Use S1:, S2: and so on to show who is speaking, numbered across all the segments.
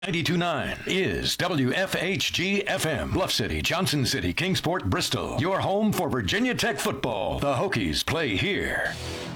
S1: 92.9 is WFHG-FM, Bluff City, Johnson City, Kingsport, Bristol. Your home for Virginia Tech football. The Hokies play here.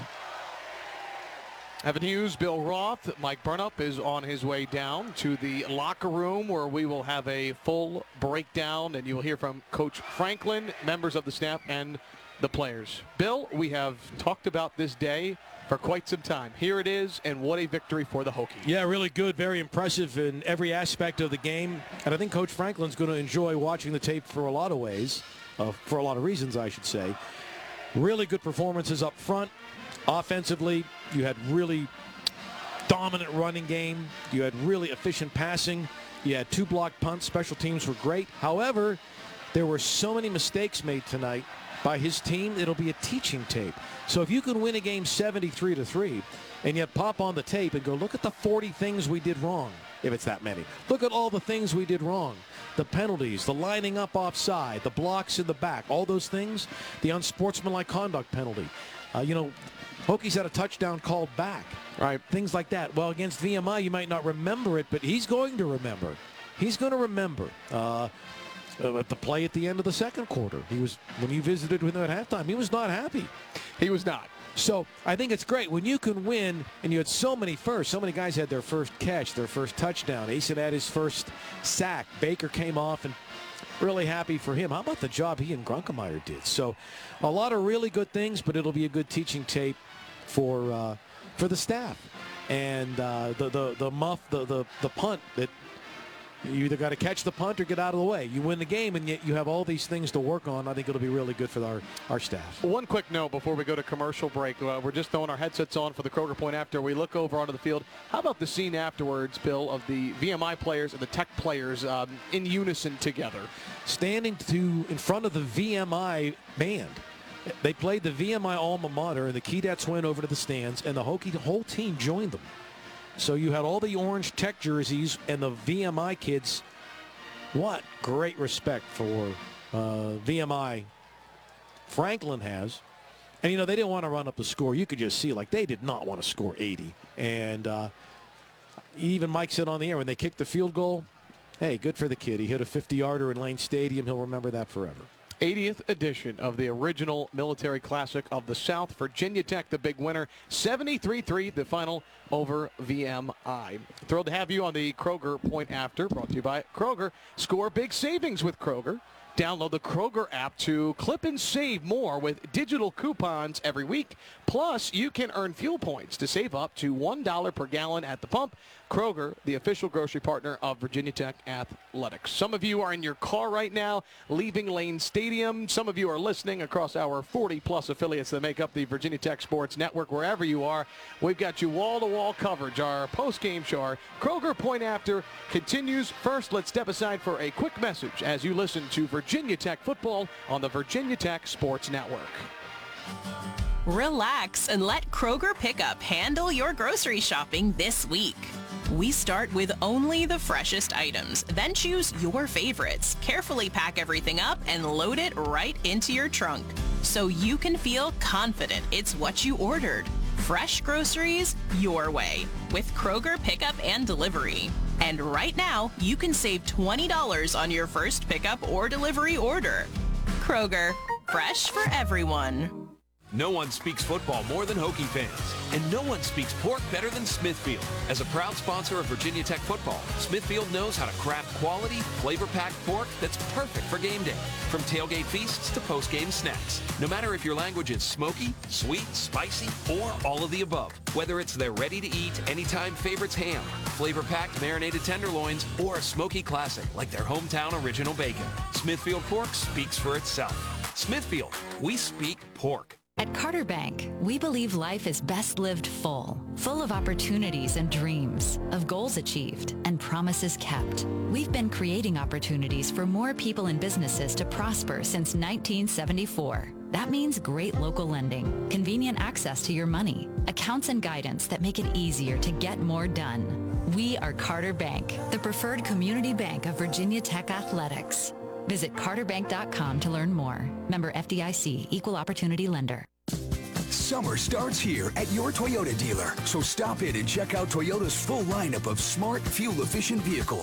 S2: Evan Hughes, Bill Roth, Mike Burnup is on his way down to the locker room where we will have a full breakdown, and you will hear from Coach Franklin, members of the staff, and the players. Bill, we have talked about this day for quite some time. Here it is, and what a victory for the Hokies.
S3: Yeah, really good, very impressive in every aspect of the game. And I think Coach Franklin's going to enjoy watching the tape for a lot of ways, for a lot of reasons, I should say. Really good performances up front. Offensively, you had really dominant running game. You had really efficient passing. You had 2 blocked punts. Special teams were great. However, there were so many mistakes made tonight by his team, it'll be a teaching tape. So if you can win a game 73-3 and yet pop on the tape and go, look at the 40 things we did wrong, if it's that many. Look at all the things we did wrong. The penalties, the lining up offside, the blocks in the back, all those things, the unsportsmanlike conduct penalty. Hokies had a touchdown called back.
S2: Right.
S3: Things like that. Well, against VMI, you might not remember it, but he's going to remember. He's going to remember. At the play at the end of the second quarter. When he visited with him at halftime, he was not happy.
S2: He was not.
S3: So I think it's great when you can win, and you had so many firsts. So many guys had their first catch, their first touchdown. Asen had his first sack. Baker came off, and really happy for him. How about the job he and Grunkemeyer did? So a lot of really good things, but it'll be a good teaching tape for the staff. And the punt that you either got to catch the punt or get out of the way. You win the game, and yet you have all these things to work on. I think it'll be really good for our staff.
S2: One quick note before we go to commercial break. We're just throwing our headsets on for the Kroger Point After. We look over onto the field. How about the scene afterwards, Bill, of the VMI players and the Tech players in unison together?
S3: Standing in front of the VMI band. They played the VMI alma mater, and the Keydets went over to the stands, and the Hokie whole team joined them. So you had all the orange Tech jerseys and the VMI kids. What great respect for VMI Franklin has. And, they didn't want to run up the score. You could just see, they did not want to score 80. And even Mike said on the air when they kicked the field goal, hey, good for the kid. He hit a 50-yarder in Lane Stadium. He'll remember that forever.
S2: 80th edition of the original Military Classic of the South. Virginia Tech, the big winner. 73-3, the final over VMI. Thrilled to have you on the Kroger Point After, brought to you by Kroger. Score big savings with Kroger. Download the Kroger app to clip and save more with digital coupons every week. Plus, you can earn fuel points to save up to $1 per gallon at the pump. Kroger, the official grocery partner of Virginia Tech Athletics. Some of you are in your car right now, leaving Lane Stadium. Some of you are listening across our 40-plus affiliates that make up the Virginia Tech Sports Network. Wherever you are, we've got you wall-to-wall coverage. Our post-game show, our Kroger Point After, continues. First, let's step aside for a quick message as you listen to Virginia Tech football on the Virginia Tech Sports Network.
S4: Relax and let Kroger Pickup handle your grocery shopping this week. We start with only the freshest items, then choose your favorites. Carefully pack everything up and load it right into your trunk so you can feel confident it's what you ordered. Fresh groceries your way with Kroger Pickup and Delivery. And right now, you can save $20 on your first pickup or delivery order. Kroger, fresh for everyone.
S5: No one speaks football more than Hokie fans, and no one speaks pork better than Smithfield. As a proud sponsor of Virginia Tech football, Smithfield knows how to craft quality, flavor-packed pork that's perfect for game day. From tailgate feasts to post-game snacks. No matter if your language is smoky, sweet, spicy, or all of the above. Whether it's their ready-to-eat, anytime favorites ham, flavor-packed marinated tenderloins, or a smoky classic like their hometown original bacon. Smithfield pork speaks for itself. Smithfield, we speak pork.
S6: At Carter Bank, we believe life is best lived full of opportunities and dreams, of goals achieved and promises kept. We've been creating opportunities for more people and businesses to prosper since 1974. That means great local lending, convenient access to your money, accounts and guidance that make it easier to get more done. We are Carter Bank, the preferred community bank of Virginia Tech Athletics. Visit carterbank.com to learn more. Member FDIC, Equal Opportunity Lender.
S7: Summer starts here at your Toyota dealer. So stop in and check out Toyota's full lineup of smart, fuel-efficient vehicles.